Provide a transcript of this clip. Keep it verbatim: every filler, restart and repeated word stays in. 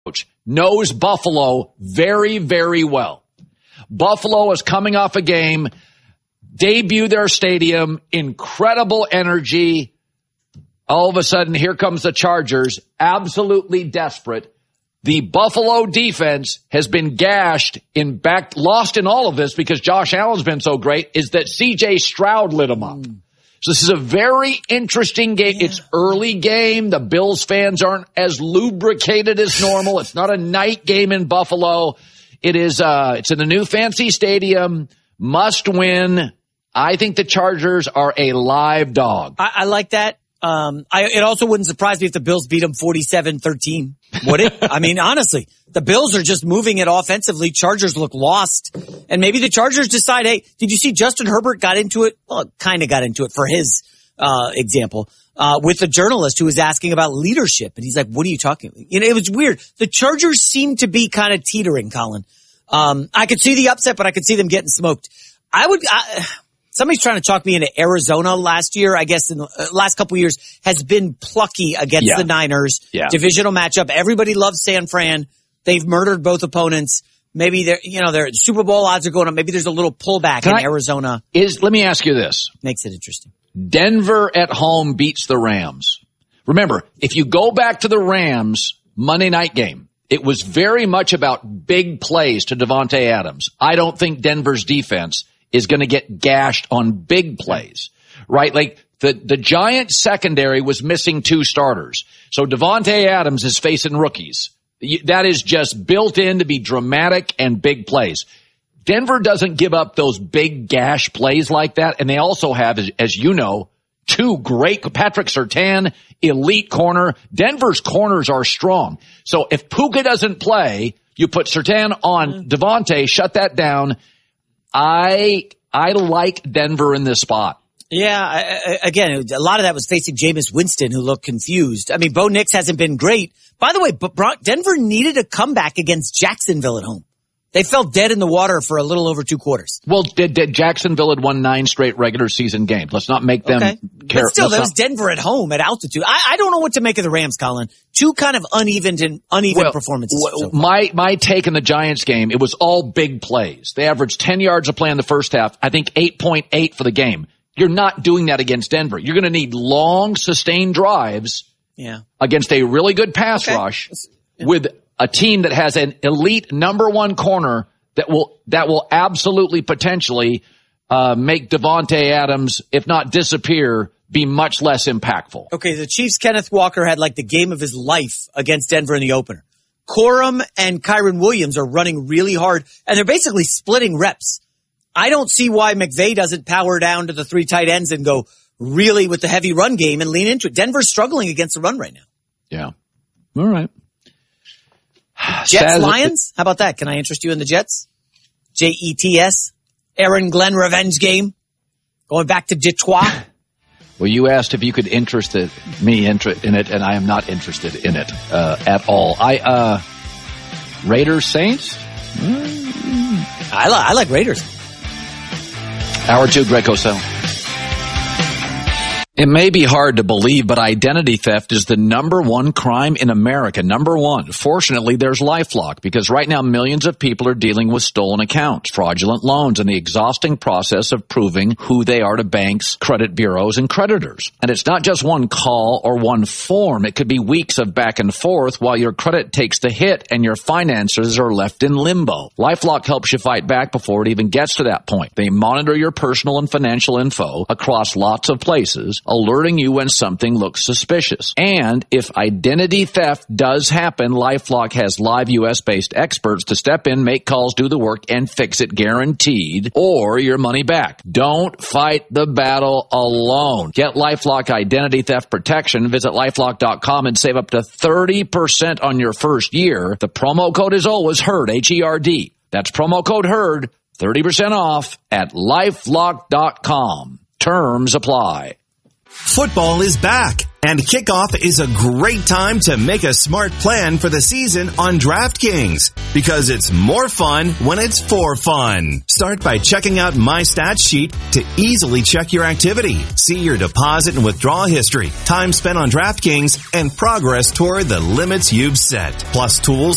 coach, knows Buffalo very, very well. Buffalo is coming off a game, debut their stadium, incredible energy. All of a sudden, here comes the Chargers, absolutely desperate. The Buffalo defense has been gashed in back, lost in all of this because Josh Allen's been so great, is that C J Stroud lit him up. Mm. So this is a very interesting game. Yeah. It's early game. The Bills fans aren't as lubricated as normal. It's not a night game in Buffalo. It is, uh, it's in the new fancy stadium. Must win. I think the Chargers are a live dog. I, I like that. Um, I, it also wouldn't surprise me if the Bills beat them forty-seven thirteen. Would it? I mean, honestly, the Bills are just moving it offensively. Chargers look lost. And maybe the Chargers decide, hey, did you see Justin Herbert got into it? Well, kind of got into it for his, uh, example, uh, with the journalist who was asking about leadership. And he's like, what are you talking about? You know, it was weird. The Chargers seem to be kind of teetering, Colin. Um, I could see the upset, but I could see them getting smoked. I would, I, Somebody's trying to talk me into Arizona last year, I guess in the uh, last couple of years, has been plucky against yeah. the Niners. Yeah. Divisional matchup. Everybody loves San Fran. They've murdered both opponents. Maybe they're, you know, their Super Bowl odds are going up. Maybe there's a little pullback Can in I, Arizona. Is, let me ask you this. Makes it interesting. Denver at home beats the Rams. Remember, if you go back to the Rams Monday night game, it was very much about big plays to Davante Adams. I don't think Denver's defense is going to get gashed on big plays, right? Like the, the Giants secondary was missing two starters. So Davante Adams is facing rookies. That is just built in to be dramatic and big plays. Denver doesn't give up those big gash plays like that. And they also have, as, as you know, two great, Patrick Surtain, elite corner. Denver's corners are strong. So if Puka doesn't play, you put Surtain on Davante, shut that down. I, I like Denver in this spot. Yeah, I, I, again, a lot of that was facing Jameis Winston, who looked confused. I mean, Bo Nix hasn't been great. By the way, but Denver needed a comeback against Jacksonville at home. They fell dead in the water for a little over two quarters. Well, did, did Jacksonville had won nine straight regular season games. Let's not make them okay. care. But still, Let's that was not... Denver at home at altitude. I, I don't know what to make of the Rams, Colin. Two kind of uneven and uneven well, performances. Well, so my my take in the Giants game, it was all big plays. They averaged ten yards a play in the first half. I think eight point eight for the game. You're not doing that against Denver. You're going to need long, sustained drives yeah. against a really good pass okay. rush yeah. with a team that has an elite number one corner that will that will absolutely potentially uh make Davante Adams, if not disappear, be much less impactful. Okay, the Chiefs' Kenneth Walker had like the game of his life against Denver in the opener. Corum and Kyron Williams are running really hard, and they're basically splitting reps. I don't see why McVay doesn't power down to the three tight ends and go really with the heavy run game and lean into it. Denver's struggling against the run right now. Yeah. All right. Jets, Lions? How about that? Can I interest you in the Jets? J E T S. Aaron Glenn revenge game. Going back to Detroit. Well, you asked if you could interest it, me inter- in it, and I am not interested in it uh, at all. I uh, Raiders, Saints? Mm. I, li- I like Raiders. Hour two, Greg Cosell. It may be hard to believe, but identity theft is the number one crime in America. Number one. Fortunately, there's LifeLock, because right now millions of people are dealing with stolen accounts, fraudulent loans, and the exhausting process of proving who they are to banks, credit bureaus, and creditors. And it's not just one call or one form. It could be weeks of back and forth while your credit takes the hit and your finances are left in limbo. LifeLock helps you fight back before it even gets to that point. They monitor your personal and financial info across lots of places, alerting you when something looks suspicious. And if identity theft does happen, LifeLock has live U S-based experts to step in, make calls, do the work, and fix it guaranteed, or your money back. Don't fight the battle alone. Get LifeLock identity theft protection. Visit LifeLock dot com and save up to thirty percent on your first year. The promo code is always HERD, H E R D. That's promo code HERD, thirty percent off at LifeLock dot com. Terms apply. Football is back, and kickoff is a great time to make a smart plan for the season on DraftKings, because it's more fun when it's for fun. Start by checking out My Stats Sheet to easily check your activity, see your deposit and withdrawal history, time spent on DraftKings, and progress toward the limits you've set. Plus tools